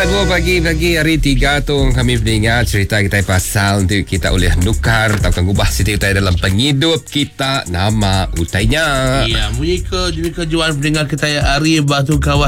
2 pagi hari 3 tu kami mendengar cerita kita pasal untuk kita boleh nukar atau mengubah siti utai dalam penghidup kita nama utainya. Ya, mereka jual pendengar kita hari batu kawan